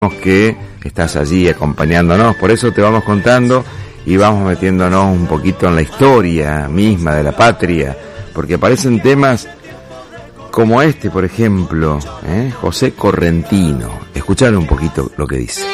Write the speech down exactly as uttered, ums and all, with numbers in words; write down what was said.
que estás allí acompañándonos, por eso te vamos contando y vamos metiéndonos un poquito en la historia misma de la patria, porque aparecen temas como este, por ejemplo, ¿eh? José Correntino. Escuchar un poquito lo que dice.